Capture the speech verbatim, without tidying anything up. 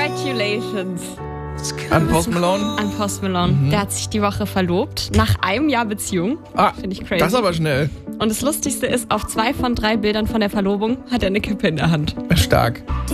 Congratulations. An Post Malone? An Post Malone. Mhm. Der hat sich die Woche verlobt. Nach einem Jahr Beziehung. Ah, finde ich crazy. Das ist aber schnell. Und das Lustigste ist, auf zwei von drei Bildern von der Verlobung hat er eine Kippe in der Hand. Stark.